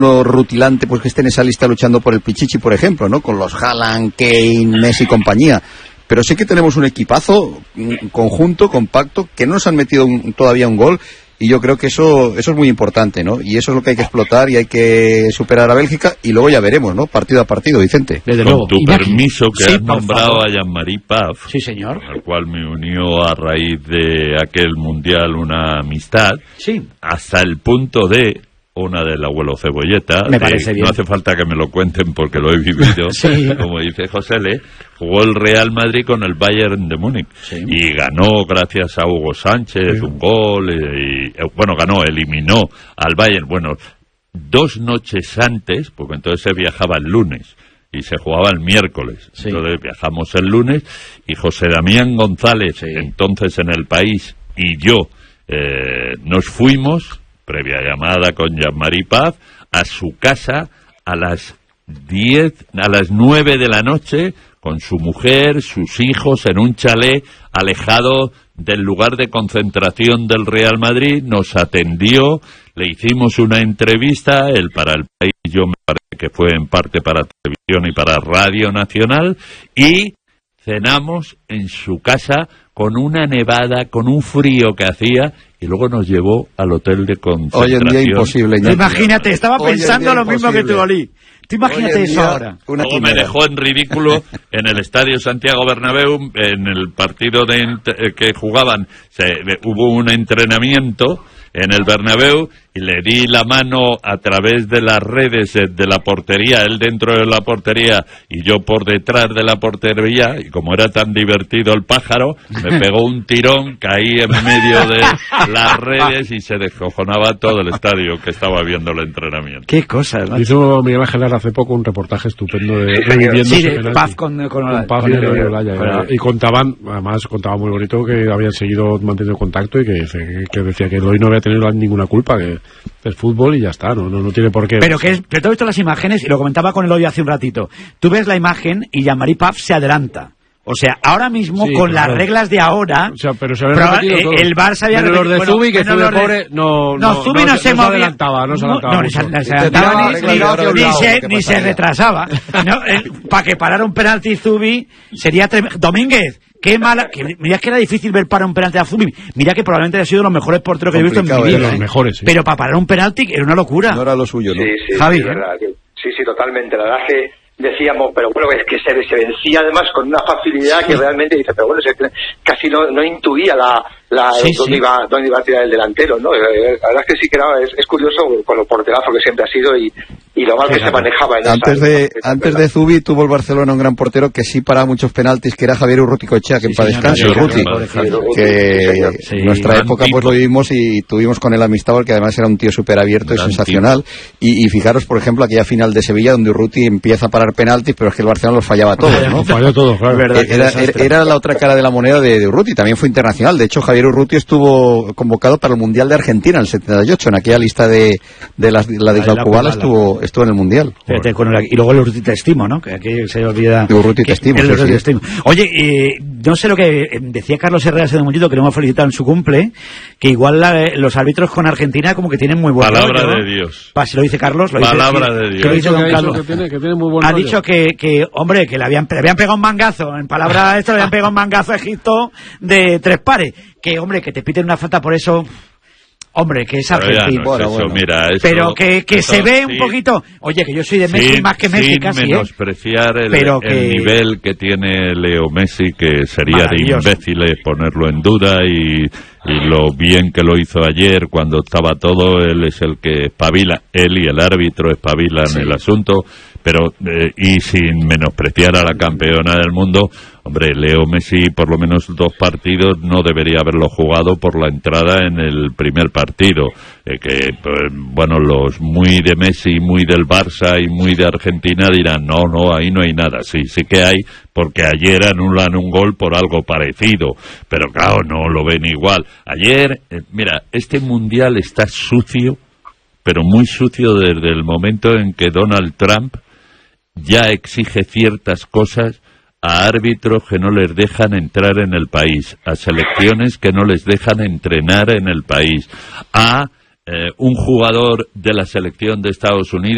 rutilante pues que esté en esa lista luchando por el Pichichi, por ejemplo, ¿no? Con los Haaland, Kane, Messi y compañía. Pero sí que tenemos un equipazo, un conjunto, compacto, que no nos han metido todavía un gol, y yo creo que eso es muy importante, ¿no? Y eso es lo que hay que explotar y hay que superar a Bélgica, y luego ya veremos, ¿no? Partido a partido, Vicente. Desde Con luego. tu permiso, que has nombrado a Jean-Marie Paf, sí, señor, al cual me unió a raíz de aquel mundial una amistad, sí, hasta el punto de una del abuelo Cebolleta, me parece bien. No hace falta que me lo cuenten porque lo he vivido, sí. Como dice José Le, jugó el Real Madrid con el Bayern de Múnich, sí, y ganó gracias a Hugo Sánchez, sí, un gol, eliminó al Bayern, 2 noches antes, porque entonces se viajaba el lunes y se jugaba el miércoles, sí, entonces viajamos el lunes y José Damián González, sí, entonces en El País, y yo nos fuimos, previa llamada con Jean-Marie Paf, a su casa a las 9 de la noche, con su mujer, sus hijos, en un chalet alejado del lugar de concentración del Real Madrid. Nos atendió, le hicimos una entrevista, él para El País, yo me parece que fue en parte para televisión y para Radio Nacional, y cenamos en su casa con una nevada, con un frío que hacía, y luego nos llevó al hotel de concentración. Hoy en día imposible. Imagínate, estaba pensando lo mismo que tú, Oli. Tú imagínate eso ahora. Luego me dejó en ridículo en el Estadio Santiago Bernabéu, en el partido que jugaban, hubo un entrenamiento en el Bernabéu, y le di la mano a través de las redes de la portería, él dentro de la portería y yo por detrás de la portería, y como era tan divertido el pájaro, me pegó un tirón, caí en medio de las redes y se descojonaba todo el estadio que estaba viendo el entrenamiento. Qué cosas, ¿no? Hizo Miguel Ángel hace poco un reportaje estupendo de reviviendo sí, de Paz con Paz y Olaya, y contaban muy bonito que habían seguido manteniendo contacto y que decía que hoy no había tenido ninguna culpa, que es fútbol y ya está, no tiene por qué. Pero que todo visto las imágenes, y lo comentaba con Eloy hace un ratito, tú ves la imagen y Jean-Marie Paf se adelanta. O sea, ahora mismo, sí, con las reglas de ahora, o sea, pero se había repetido todo. El Barça había repetido. Los de Zubi, que Zubi pobre, Zubi no se movía. No se adelantaba ni se retrasaba. Para que parara un penalti Zubi sería tremendo. Domínguez, qué mala. Mira que era difícil ver parar un penalti a Zubi. Mira que probablemente ha sido de los mejores porteros que he visto en mi vida. Los mejores, sí. Pero para parar un penalti era una locura. No era lo suyo, ¿no? Sí, Javi. Sí, totalmente. La verdad que decíamos, pero bueno, es que se vencía además con una facilidad que realmente dice, pero bueno, casi no intuía dónde iba a tirar el delantero, ¿no? La verdad es que sí que es curioso con lo porterazo que siempre ha sido y lo mal que se manejaba en antes de Zubi tuvo el Barcelona un gran portero que sí paraba muchos penaltis, que era Javier Urruticoechea, que para descanso, Urruti, que en nuestra época pues lo vivimos y tuvimos con él amistad, porque además era un tío súper abierto y sensacional, y fijaros, por ejemplo, aquella final de Sevilla donde Urruti empieza a parar penaltis, pero es que el Barcelona los fallaba todos, ¿no? Falló todos, claro. Era la otra cara de la moneda de Urruti, también fue internacional. De hecho, Javier Urruti estuvo convocado para el Mundial de Argentina en el 78, en aquella lista de la isla Cubana estuvo en el Mundial. Y luego el Urruti te estimo, ¿no? Que aquí se olvida. Urruti te estimo. Oye, no sé lo que decía Carlos Herrera hace un momentito, que lo hemos felicitado en su cumple, que igual los árbitros con Argentina como que tienen muy buen palabra rollo, ¿no? de Dios. Si lo dice Carlos, Palabra de Dios. ¿Qué dice don Carlos? Que tiene muy buen ha rollo. dicho que hombre, que le habían pegado un mangazo, en palabras esto, le habían pegado un mangazo a Egipto de 3 pares. Que hombre, que te piten una falta por eso. Hombre, que es argentino. Pero que se ve un poquito. Oye, que yo soy de Messi más que Messi casi. Sin menospreciar el nivel que tiene Leo Messi, que sería de imbéciles ponerlo en duda, y lo bien que lo hizo ayer cuando estaba todo. Él es el que espabila, él y el árbitro espabilan el asunto, pero y sin menospreciar a la campeona del mundo. Hombre, Leo Messi por lo menos 2 partidos no debería haberlo jugado por la entrada en el primer partido, los muy de Messi, muy del Barça y muy de Argentina dirán, no, ahí no hay nada. Sí que hay, porque ayer anulan un gol por algo parecido, pero claro, no lo ven igual. Ayer, mira, este mundial está sucio, pero muy sucio desde el momento en que Donald Trump ya exige ciertas cosas a árbitros que no les dejan entrar en el país, a selecciones que no les dejan entrenar en el país, a un jugador de la selección de Estados Unidos